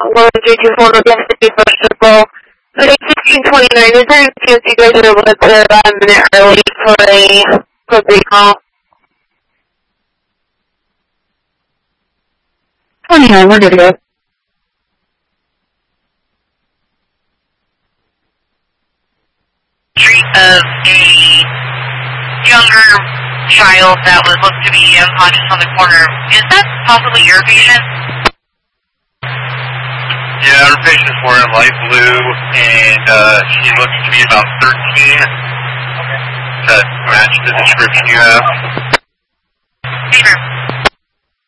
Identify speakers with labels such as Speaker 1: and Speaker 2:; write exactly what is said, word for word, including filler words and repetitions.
Speaker 1: one three two four Density Festival. But eight sixteen twenty-nine, is there any chance you guys are able to clear about a minute early for a quick recall? twenty-nine, we're good to go.
Speaker 2: Street of a younger child that was looked to be unconscious on the corner. Is that possibly your patient?
Speaker 3: Yeah, her patient's wearing light blue, and uh, she looks to be about thirteen. That match the description you have.
Speaker 2: Peter.